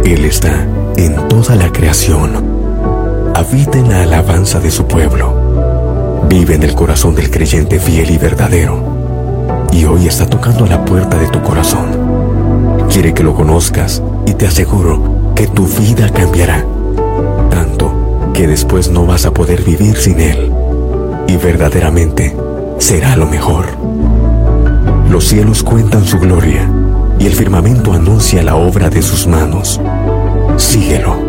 Él está en toda la creación. Habita en la alabanza de su pueblo. Vive en el corazón del creyente fiel y verdadero. Y hoy está tocando a la puerta de tu corazón. Quiere que lo conozcas y te aseguro que tu vida cambiará. Tanto que después no vas a poder vivir sin Él. Y verdaderamente será lo mejor. Los cielos cuentan su gloria y el firmamento anuncia la obra de sus manos. Síguelo.